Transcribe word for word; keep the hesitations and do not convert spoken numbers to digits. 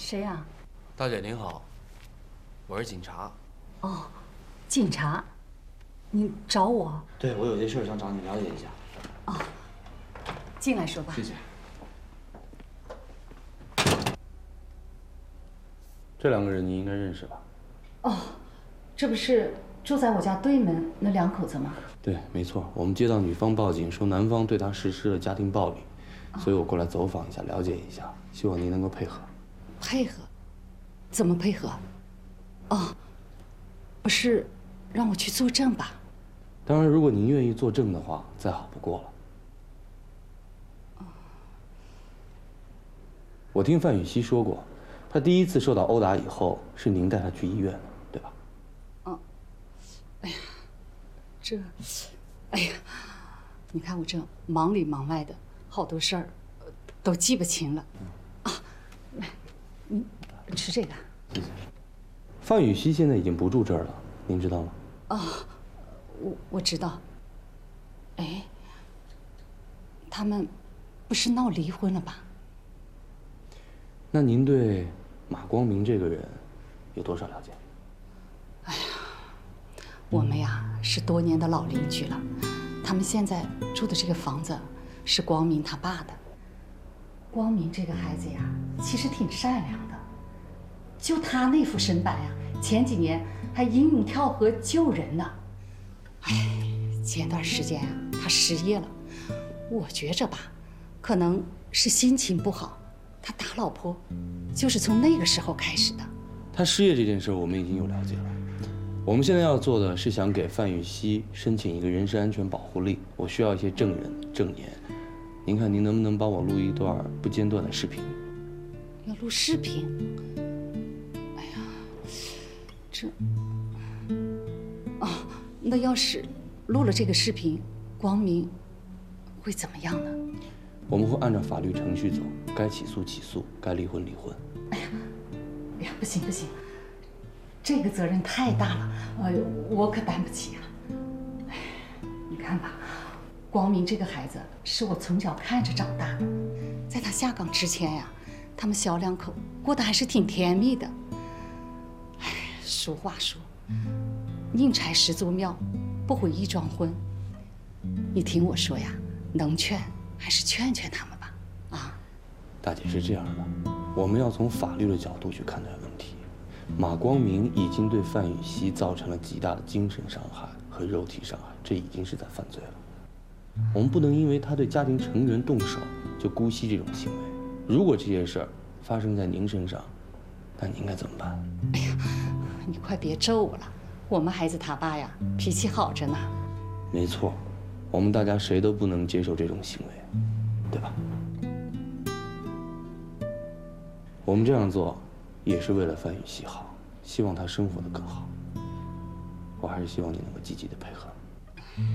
谁呀？ 大姐您好，我是警察。 哦，警察，你找我？ 对，我有些事想找你了解一下。 哦，进来说吧。 谢谢。 这两个人你应该认识吧？ 哦，这不是住在我家对门那两口子吗？ 对，没错。我们接到女方报警说男方对她实施了家庭暴力，哦、所以我过来走访一下，了解一下，希望您能够配合。 配合？怎么配合？哦，不是让我去作证吧？ 当然，如果您愿意作证的话，再好不过了。哦、我听范雨熙说过。他第一次受到殴打以后，是您带他去医院的，对吧？ 哦，哎呀，这，哎呀，你看我这忙里忙外的，好多事儿都记不清了。啊，来，你吃这个。 谢谢。范雨熙现在已经不住这儿了，您知道吗？ 哦，我我知道。哎，他们不是闹离婚了吧？ 那您对马光明这个人有多少了解？ 哎呀，我们呀是多年的老邻居了。他们现在住的这个房子是光明他爸的。光明这个孩子呀，其实挺善良的，就他那副身板呀，前几年还英勇跳河救人呢。哎，前段时间呀，他失业了。我觉着吧，可能是心情不好。他打老婆，就是从那个时候开始的。 他失业这件事，我们已经有了解了。我们现在要做的是想给范雨熙申请一个人身安全保护令，我需要一些证人证言。您看，您能不能帮我录一段不间断的视频？ 要录视频？哎呀，这……哦，那要是录了这个视频，光明会怎么样呢？ 我们会按照法律程序走，该起诉起诉，该离婚离婚。 哎呀，哎呀，不行不行，这个责任太大了，哎呦，我可担不起啊。哎，你看吧，光明这个孩子是我从小看着长大的，在他下岗之前呀，他们小两口过得还是挺甜蜜的。哎，俗话说，宁拆十座庙，不毁一桩婚。你听我说呀，能劝还是劝劝他们吧。啊， 大姐是这样的，我们要从法律的角度去看待问题。马光明已经对范雨熙造成了极大的精神伤害和肉体伤害，这已经是在犯罪了。我们不能因为他对家庭成员动手就姑息这种行为。如果这些事儿发生在您身上，那你应该怎么办？ 哎呀，你快别咒我了，我们孩子他爸呀，脾气好着呢。 没错，我们大家谁都不能接受这种行为，对吧？我们这样做，也是为了范雨熙好，希望她生活得更好。我还是希望你能够积极的配合。